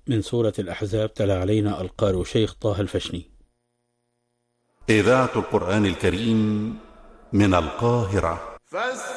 من سورة الأحزاب تلا علينا القارئ شيخ طه الفشني. إذاعة القرآن الكريم من القاهرة.